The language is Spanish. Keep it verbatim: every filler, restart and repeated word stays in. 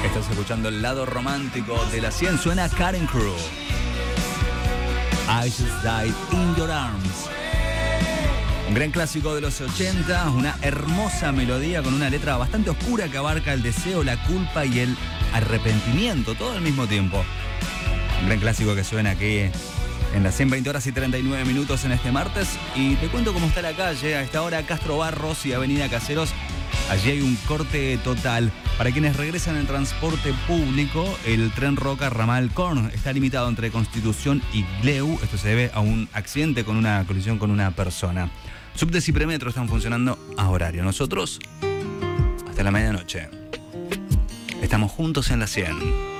Estás escuchando el lado romántico de la cien. Suena Karen Crew. I Just Died in Your Arms. Un gran clásico de los ochenta, una hermosa melodía con una letra bastante oscura que abarca el deseo, la culpa y el arrepentimiento, todo al mismo tiempo. Un gran clásico que suena aquí en las ciento veinte horas y treinta y nueve minutos en este martes. Y te cuento cómo está la calle. A esta hora, Castro Barros y Avenida Caseros. Allí hay un corte total. Para quienes regresan en transporte público, el tren Roca Ramal Korn está limitado entre Constitución y Gleu. Esto se debe a un accidente con una colisión con una persona. Subtes y premetro están funcionando a horario. Nosotros, hasta la medianoche. Estamos juntos en la cien.